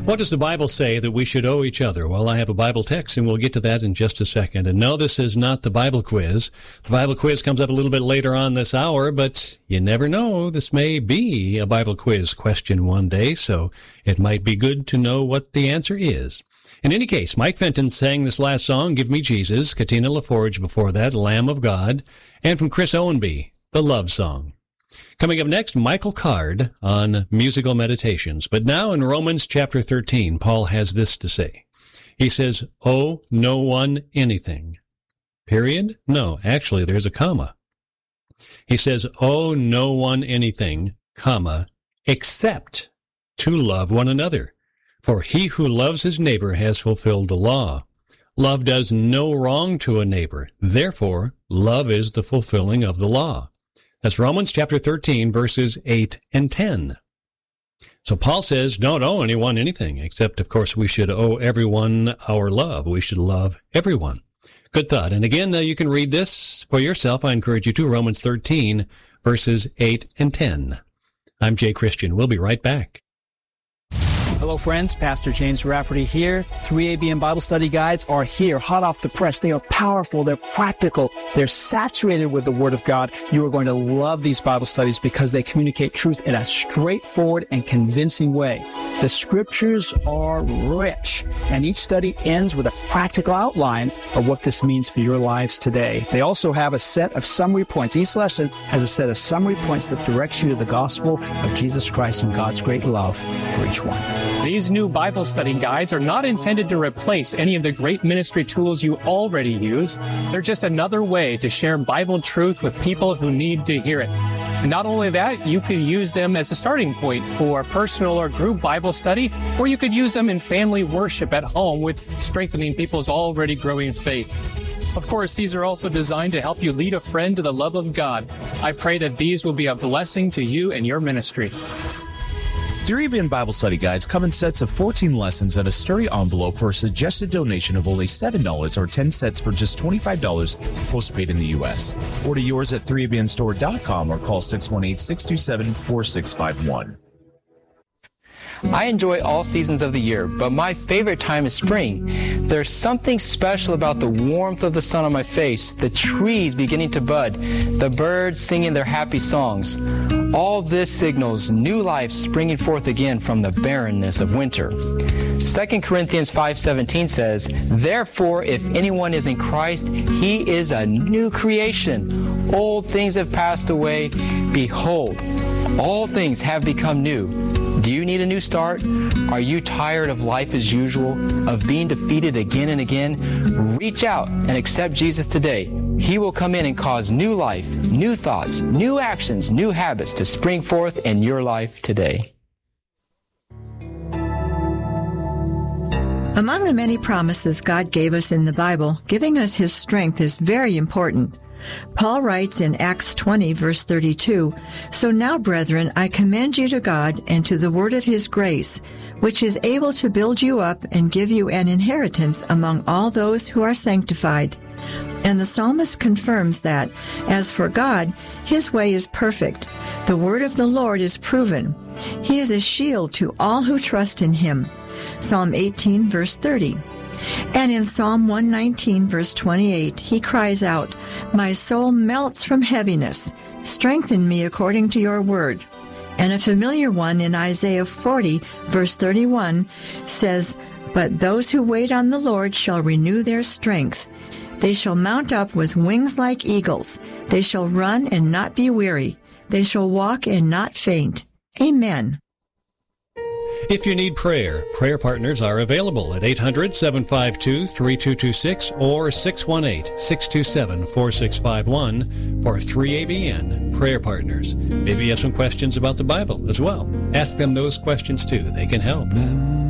What does the Bible say that we should owe each other? Well, I have a Bible text, and we'll get to that in just a second. And no, this is not the Bible quiz. The Bible quiz comes up a little bit later on this hour, but you never know. This may be a Bible quiz question one day, so it might be good to know what the answer is. In any case, Mike Fenton sang this last song, Give Me Jesus, Katina LaForge before that, Lamb of God, and from Chris Owenby, The Love Song. Coming up next, Michael Card on musical meditations. But now in Romans chapter 13, Paul has this to say. He says, owe no one anything. Period? No, actually, there's a comma. He says, owe no one anything, comma, except to love one another. For he who loves his neighbor has fulfilled the law. Love does no wrong to a neighbor. Therefore, love is the fulfilling of the law. That's Romans chapter 13, verses 8 and 10. So Paul says, don't owe anyone anything, except, of course, we should owe everyone our love. We should love everyone. Good thought. And again, you can read this for yourself. I encourage you to, Romans 13, verses 8 and 10. I'm Jay Christian. We'll be right back. Hello, friends. Pastor James Rafferty here. 3ABN Bible Study Guides are here, hot off the press. They are powerful. They're practical. They're saturated with the Word of God. You are going to love these Bible studies because they communicate truth in a straightforward and convincing way. The Scriptures are rich, and each study ends with a practical outline of what this means for your lives today. They also have a set of summary points. Each lesson has a set of summary points that directs you to the gospel of Jesus Christ and God's great love for each one. These new Bible study guides are not intended to replace any of the great ministry tools you already use. They're just another way to share Bible truth with people who need to hear it. And not only that, you could use them as a starting point for personal or group Bible study, or you could use them in family worship at home with strengthening people's already growing faith. Of course, these are also designed to help you lead a friend to the love of God. I pray that these will be a blessing to you and your ministry. 3ABN Bible Study Guides come in sets of 14 lessons and a sturdy envelope for a suggested donation of only $7 or 10 sets for just $25 postpaid in the U.S. Order yours at 3abnstore.com or call 618-627-4651. I enjoy all seasons of the year, but my favorite time is spring. There's something special about the warmth of the sun on my face, the trees beginning to bud, the birds singing their happy songs. All this signals new life springing forth again from the barrenness of winter. 2 Corinthians 5:17 says, therefore, if anyone is in Christ, he is a new creation. Old things have passed away. Behold, all things have become new. Do you need a new start? Are you tired of life as usual, of being defeated again and again? Reach out and accept Jesus today. He will come in and cause new life, new thoughts, new actions, new habits to spring forth in your life today. Among the many promises God gave us in the Bible, giving us His strength is very important. Paul writes in Acts 20, verse 32, so now, brethren, I commend you to God and to the word of His grace, which is able to build you up and give you an inheritance among all those who are sanctified. And the psalmist confirms that, as for God, His way is perfect. The word of the Lord is proven. He is a shield to all who trust in Him. Psalm 18, verse 30. And in Psalm 119, verse 28, he cries out, my soul melts from heaviness. Strengthen me according to your word. And a familiar one in Isaiah 40, verse 31, says, but those who wait on the Lord shall renew their strength. They shall mount up with wings like eagles. They shall run and not be weary. They shall walk and not faint. Amen. If you need prayer, prayer partners are available at 800-752-3226 or 618-627-4651 for 3ABN prayer partners. Maybe you have some questions about the Bible as well. Ask them those questions too. They can help.